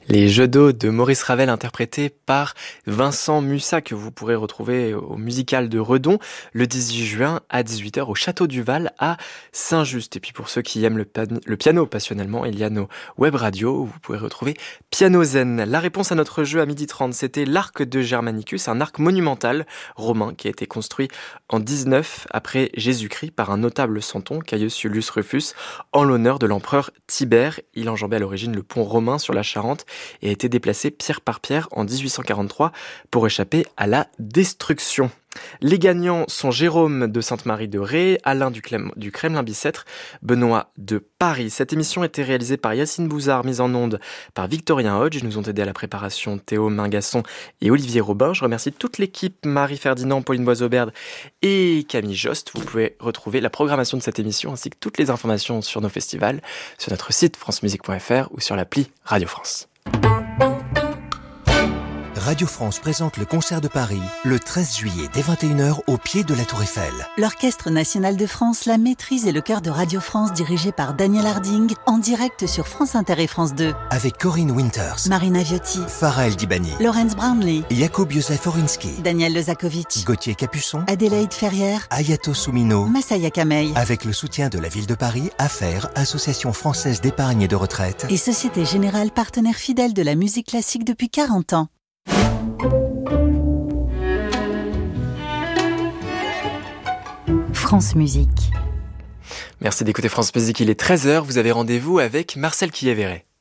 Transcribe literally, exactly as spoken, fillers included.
Les Jeux d'eau de Maurice Ravel interprétés par Vincent Musat que vous pourrez retrouver au musical de Redon le dix-huit juin à dix-huit heures au Château du Val à Saint-Just. Et puis pour ceux qui aiment le, pan- le piano passionnellement, il y a nos web radios où vous pourrez retrouver Piano Zen. La réponse à notre jeu à midi trente, c'était l'arc de Germanicus, un arc monumental romain qui a été construit en dix-neuf après Jésus-Christ par un notable santon, Caius Iulius Rufus, en l'honneur de l'empereur Tibère. Il enjambait à l'origine le pont romain sur la Charente et a été déplacé pierre par pierre en dix-huit cent quarante-trois pour échapper à la destruction. Les gagnants sont Jérôme de Sainte-Marie de Ré, Alain du, Clem- du Kremlin-Bicêtre, Benoît de Paris. Cette émission a été réalisée par Yacine Bouzard, mise en onde par Victorien Hodge. Nous ont aidé à la préparation Théo Mingasson et Olivier Robin. Je remercie toute l'équipe, Marie-Ferdinand, Pauline Boisauberde et Camille Jost. Vous pouvez retrouver la programmation de cette émission ainsi que toutes les informations sur nos festivals sur notre site francemusique point f r ou sur l'appli Radio France. Radio France présente le concert de Paris le treize juillet dès vingt et une heures au pied de la Tour Eiffel. L'Orchestre National de France, la Maîtrise et le Chœur de Radio France dirigé par Daniel Harding en direct sur France Inter et France deux. Avec Corinne Winters, Marina Viotti, Farah El Dibani, Lawrence Brownlee, Jakub Józef Orinski, Daniel Lezakovic, Gauthier Capuçon, Adélaïde Ferrière, Ayato Soumino, Massaya Kamei. Avec le soutien de la ville de Paris, Affaires, Association française d'épargne et de retraite et Société Générale, partenaire fidèle de la musique classique depuis quarante ans. France Musique. Merci d'écouter France Musique, il est treize heures, vous avez rendez-vous avec Marcel Quillévéret.